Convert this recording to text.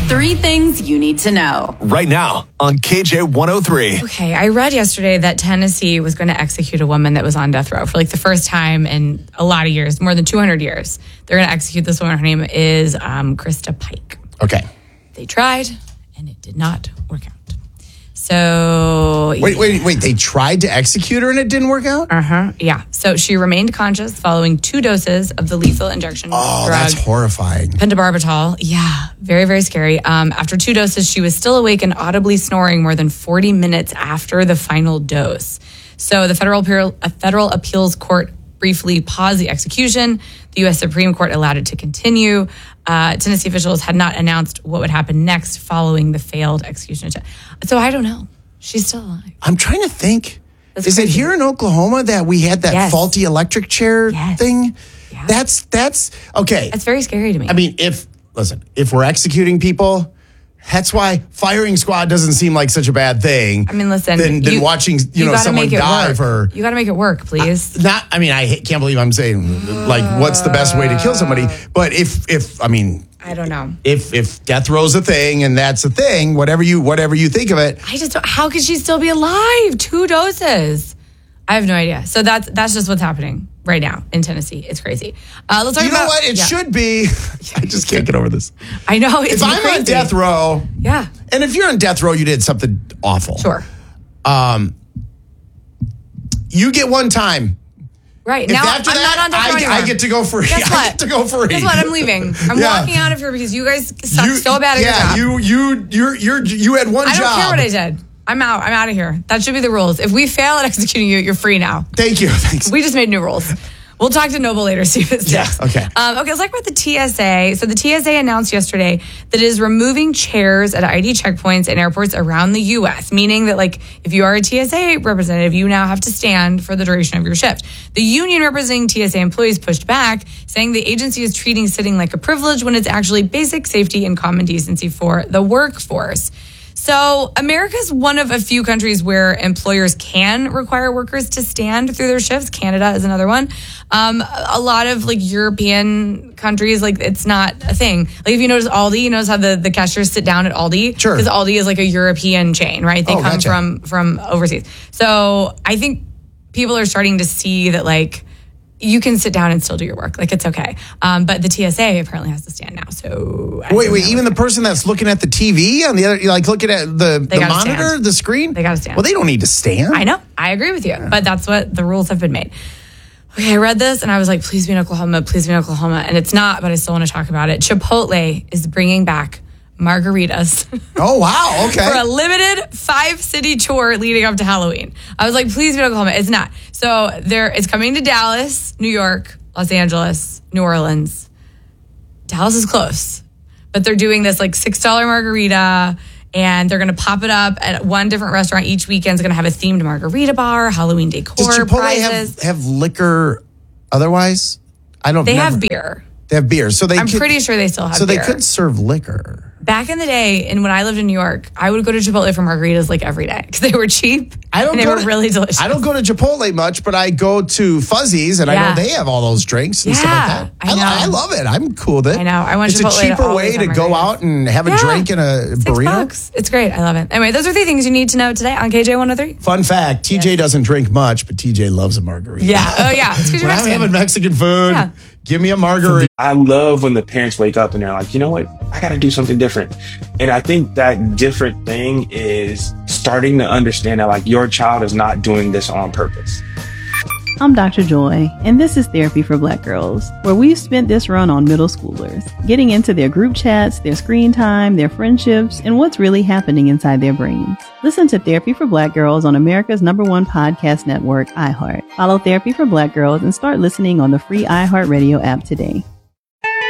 3 things you need to know. Right now on KJ 103. Okay, I read yesterday that Tennessee was going to execute a woman that was on death row for like the first time in a lot of years, more than 200 years. They're going to execute this woman. Her name is Krista Pike. Okay. They tried, and it did not work out. So... Wait. They tried to execute her and it didn't work out? Yeah. So she remained conscious following 2 doses of the lethal injection drug. That's horrifying. Pentobarbital. Yeah. Very, very scary. After 2 doses, she was still awake and audibly snoring more than 40 minutes after the final dose. So the federal appeals court briefly paused the execution. The U.S. Supreme Court allowed it to continue. Tennessee officials had not announced what would happen next following the failed execution. So I don't know. She's still alive. I'm trying to think. That's Is crazy. it here in Oklahoma that we had that faulty electric chair thing? Yeah. That's okay. That's very scary to me. I mean, if we're executing people, that's why firing squad doesn't seem like such a bad thing. I mean, listen. Than watching someone die for. You got to make it work, please. I can't believe I'm saying like what's the best way to kill somebody. But I don't know. If death row's a thing and that's a thing, whatever you think of it. I just don't, how could she still be alive? 2 doses. I have no idea. So that's just what's happening right now in Tennessee. It's crazy. Let's talk about... You know what? It should be... I just can't get over this. I know. It's if I'm crazy. on death row... Yeah. And if you're on death row, you did something awful. Sure. You get one time. Right. If Now, after I'm that, not on death row anymore. I get to go free. Guess what? I get to go free. Guess what? I'm leaving. I'm walking out of here because you guys suck so bad at your job. You had one job. I don't care what I did. I'm out. I'm out of here. That should be the rules. If we fail at executing you, you're free now. Thank you. Thanks. We just made new rules. We'll talk to Noble later, see if it sticks. Yeah, okay. Let's talk about the TSA. So the TSA announced yesterday that it is removing chairs at ID checkpoints and airports around the U.S., meaning that, like, if you are a TSA representative, you now have to stand for the duration of your shift. The union representing TSA employees pushed back, saying the agency is treating sitting like a privilege when it's actually basic safety and common decency for the workforce. So America's one of a few countries where employers can require workers to stand through their shifts. Canada is another one. A lot of like European countries, like it's not a thing. Like if you notice Aldi, you notice how the cashiers sit down at Aldi? Sure. Because Aldi is like a European chain, right? They come from overseas. So I think people are starting to see that like you can sit down and still do your work. Like, it's okay. But the TSA apparently has to stand now. So wait, even the person that's looking at the TV on the other, like looking at the monitor, stand. the screen? They got to stand. Well, they don't need to stand. I know. I agree with you. Yeah. But that's what the rules have been made. Okay, I read this and I was like, please be in Oklahoma. Please be in Oklahoma. And it's not, but I still want to talk about it. Chipotle is bringing back margaritas. Oh, wow. Okay. For a limited 5-city tour leading up to Halloween. I was like, please be in Oklahoma. It's not. So it's coming to Dallas, New York, Los Angeles, New Orleans. Dallas is close. But they're doing this like $6 margarita and they're going to pop it up at one different restaurant each weekend. It's going to have a themed margarita bar, Halloween decor, Does Chipotle prizes. have liquor otherwise? They have beer. They have beer. So I'm pretty sure they still have beer. So they could serve liquor. Back in the day, and when I lived in New York, I would go to Chipotle for margaritas like every day because they were cheap and they were really delicious. I don't go to Chipotle much, but I go to Fuzzy's, and I know they have all those drinks and stuff like that. I love it. I'm cool with it. I know. I want It's Chipotle a cheaper way to go out and have a drink in a burrito. $6. It's great. I love it. Anyway, those are 3 things you need to know today on KJ 103. Fun fact, TJ doesn't drink much, but TJ loves a margarita. Yeah. Oh, yeah. It's because you're When I'm having Mexican food, give me a margarita. I love when the parents wake up and they're like, you know what? I got to do something different. And I think that different thing is starting to understand that like your child is not doing this on purpose. I'm Dr. Joy, and this is Therapy for Black Girls, where we've spent this run on middle schoolers, getting into their group chats, their screen time, their friendships, and what's really happening inside their brains. Listen to Therapy for Black Girls on America's #1 podcast network, iHeart. Follow Therapy for Black Girls and start listening on the free iHeartRadio app today.